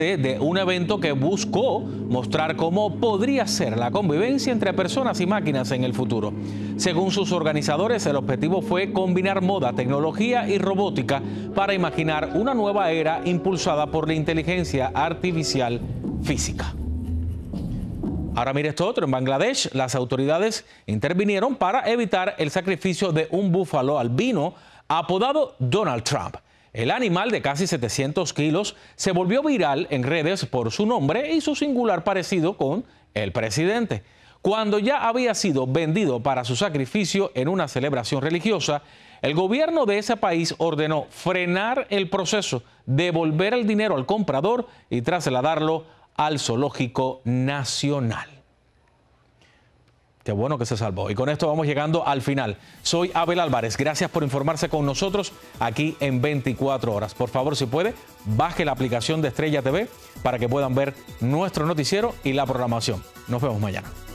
de un evento que buscó mostrar cómo podría ser la convivencia entre personas y máquinas en el futuro. Según sus organizadores, el objetivo fue combinar moda, tecnología y robótica para imaginar una nueva era impulsada por la inteligencia artificial física. Ahora mire esto otro, en Bangladesh las autoridades intervinieron para evitar el sacrificio de un búfalo albino apodado Donald Trump. El animal de casi 700 kilos se volvió viral en redes por su nombre y su singular parecido con el presidente. Cuando ya había sido vendido para su sacrificio en una celebración religiosa, el gobierno de ese país ordenó frenar el proceso, devolver el dinero al comprador y trasladarlo al Zoológico Nacional. Qué bueno que se salvó. Y con esto vamos llegando al final. Soy Abel Álvarez. Gracias por informarse con nosotros aquí en 24 horas. Por favor, si puede, baje la aplicación de Estrella TV para que puedan ver nuestro noticiero y la programación. Nos vemos mañana.